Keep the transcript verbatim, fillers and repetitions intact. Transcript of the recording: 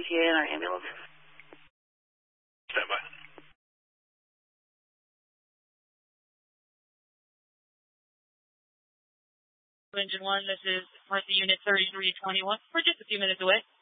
T A in our ambulance. Stand by. Engine one, this is Mercy Unit thirty-three twenty-one. We're just a few minutes away.